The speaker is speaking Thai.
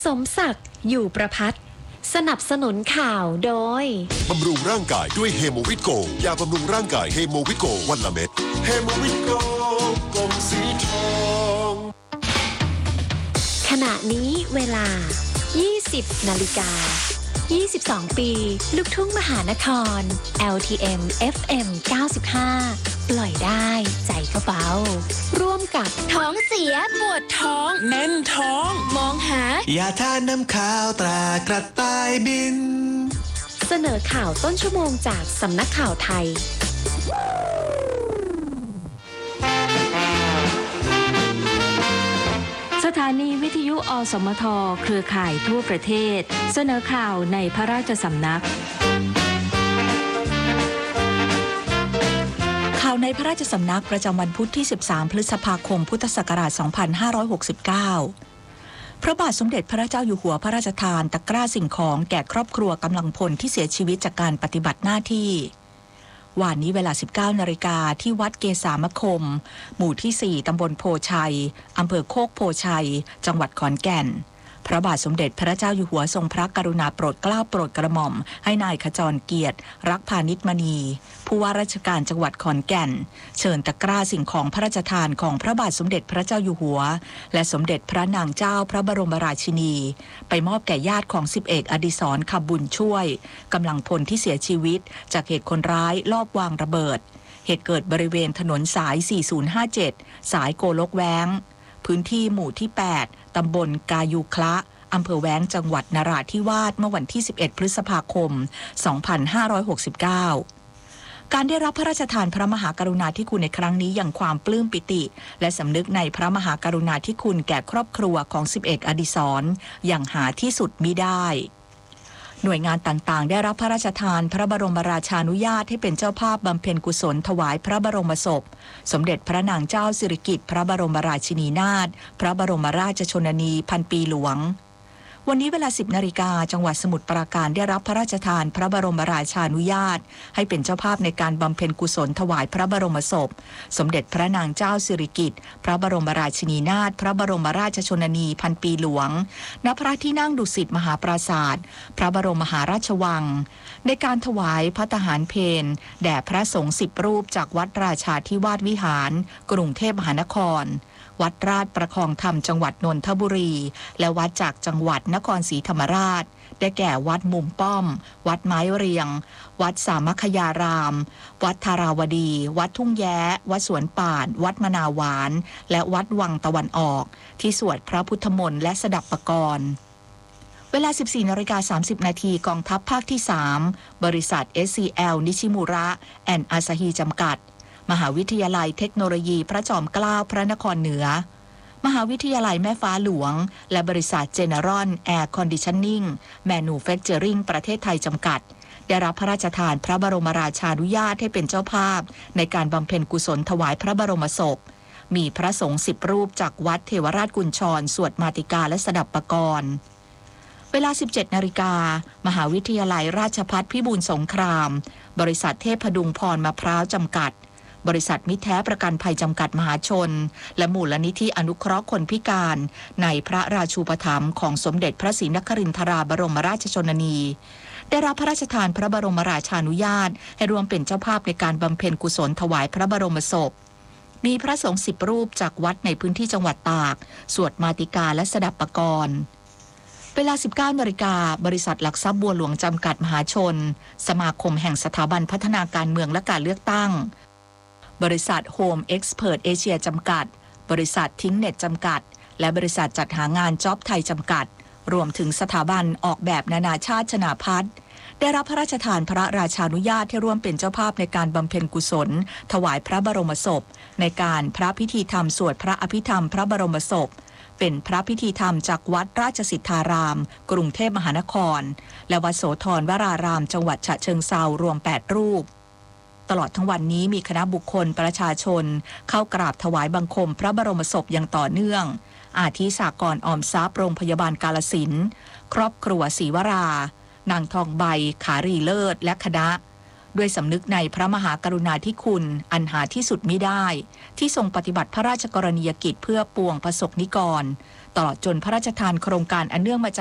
สมศักดิ์อยู่ประภัตสนับสนุนข่าวโดยบำรุงร่างกายด้วยเฮโมวิตโกยาบำรุงร่างกายเฮโมวิตโกวันละเม็ดเฮโมวิตโกกลมสีทองขณะนี้เวลา 20 นาฬิกา 22 ปีลูกทุ่งมหานคร LTM FM 95 ปล่อยได้ใจก็เบาร่วมกับท้องเสียปวดท้องแน่นท้องมองหายาทาน้ำข้าวตรากระต่ายบินเสนอข่าวต้นชั่วโมงจากสำนักข่าวไทยสถานีวิทยุอสมทเครือข่ายทั่วประเทศเสนอข่าวในพระราชสำนักข่าวในพระราชสำนักประจำวันพุธที่ 13 พฤษภาคม พุทธศักราช 2569 พระบาทสมเด็จพระเจ้าอยู่หัวพระราชทานตะกร้าสิ่งของแก่ครอบครัวกำลังพลที่เสียชีวิตจากการปฏิบัติหน้าที่วันนี้เวลา 19 นาฬิกาที่วัดเกษามคมหมู่ที่ 4 ตำบลโพชัยอำเภอโคกโพชัยจังหวัดขอนแก่นพระบาทสมเด็จพระเจ้าอยู่หัวทรงพระกรุณาโปรดเกล้าโปรดกระหม่อมให้นายขจรเกียรติรักพานิชมณีผู้ว่าราชการจังหวัดขอนแก่นเชิญตะกร้าสิ่งของพระราชทานของพระบาทสมเด็จพระเจ้าอยู่หัวและสมเด็จพระนางเจ้าพระบรมราชินีไปมอบแก่ญาติของ10 เอกอดิศรคำบุญช่วยกำลังพลที่เสียชีวิตจากเหตุคนร้ายลอบวางระเบิดเหตุเกิดบริเวณถนนสาย 4057 สายโกลกแว้งพื้นที่หมู่ที่ 8 ตำบลกายูคละอำเภอแว้งจังหวัดนราธิวาสเมื่อวันที่ 11 พฤษภาคม 2569 การได้รับพระราชทานพระมหากรุณาธิคุณในครั้งนี้อย่างความปลื้มปิติและสำนึกในพระมหากรุณาธิคุณแก่ครอบครัวของ10 เอกอดิศรอย่างหาที่สุดมิได้หน่วยงานต่างๆได้รับพระราชทานพระบรมราชานุญาตให้เป็นเจ้าภาพบำเพ็ญกุศลถวายพระบรมศพสมเด็จพระนางเจ้าสิริกิติ์พระบรมราชินีนาถพระบรมราชชนนีพันปีหลวงวันนี้เวลา 10 นาฬิกาจังหวัดสมุทรปราการได้รับพระราชทานพระบรมราชานุญาตให้เป็นเจ้าภาพในการบำเพ็ญกุศลถวายพระบรมศพสมเด็จพระนางเจ้าสิริกิติ์พระบรมราชินีนาถพระบรมราชชนนีพันปีหลวงณพระที่นั่งดุสิตมหาปราสาทพระบรมมหาราชวังในการถวายพระทหารเพลแด่พระสงฆ์10 รูปจากวัดราชาธิวาสวิหารกรุงเทพมหานครวัดราชประคองธรรมจังหวัดนนทบุรีและวัดจากจังหวัดนครศรีธรรมราชได้แก่วัดมุมป้อมวัดไม้เรียงวัดสามัคคยารามวัดธาราวดีวัดทุ่งแย้วัดสวนป่านวัดมะนาวหวานและวัดวังตะวันออกที่สวดพระพุทธมนต์และสดับปกรณ์เวลา 14:30 นาทีกองทัพภาคที่ 3 บริษัท SCL นิชิมุระแอนด์อาซาฮีจำกัดมหาวิทยาลัยเทคโนโลยีพระจอมเกล้าพระนครเหนือมหาวิทยาลัยแม่ฟ้าหลวงและบริษัท General Air Conditioning Manufacturing ประเทศไทยจำกัดได้รับพระราชทานพระบรมราชานุญาตให้เป็นเจ้าภาพในการบำเพ็ญกุศลถวายพระบรมศพมีพระสงฆ์10 รูปจากวัดเทวราชกุญชรสวดมาติกาและสดับปกรณ์เวลา 17 นาฬิกามหาวิทยาลัยราชภัฏพิบูลสงครามบริษัทเทพดุงพรมะพร้าวจำกัดบริษัทมิตรแท้ประกันภัยจำกัดมหาชนและมูลนิธิอนุเคราะห์คนพิการในพระราชูปถัมภ์ของสมเด็จพระศรีนครินทราบรมราชชนนีได้รับพระราชทานพระบรมราชานุญาตให้ร่วมเป็นเจ้าภาพในการบำเพ็ญกุศลถวายพระบรมศพมีพระสงฆ์10 รูปจากวัดในพื้นที่จังหวัดตากสวดมาติกาและสดับปกรณ์เวลา 19 นาฬิกาบริษัทหลักทรัพย์บัวหลวงจำกัดมหาชนสมาคมแห่งสถาบันพัฒนาการเมืองและการเลือกตั้งบริษัท Home Expert Asia จำกัดบริษัททิ้งเน็ตจำกัดและบริษัทจัดหางานจ็อบไทยจำกัดรวมถึงสถาบันออกแบบนานาชาติชนาพัฒน์ได้รับพระราชทานพระราชานุญาตให้ร่วมเป็นเจ้าภาพในการบำเพ็ญกุศลถวายพระบรมศพในการพระพิธีธรรมสวดพระอภิธรรมพระบรมศพเป็นพระพิธีธรรมจากวัดราชสิทธารามกรุงเทพมหานครและวัดโสธรวรารามจังหวัดฉะเชิงเทรารวม8 รูปตลอดทั้งวันนี้มีคณะบุคคลประชาชนเข้ากราบถวายบังคมพระบรมศพอย่างต่อเนื่องอาทิสากรณ์ออมทรัพย์โรงพยาบาลกาฬสินธุ์ครอบครัวศรีวรานางทองใบขารีเลิศและคณะด้วยสำนึกในพระมหากรุณาธิคุณอันหาที่สุดมิได้ที่ทรงปฏิบัติพระราชกรณียกิจเพื่อปวงประสบนิกรตลอดจนพระราชทานโครงการอันเนื่องมาจาก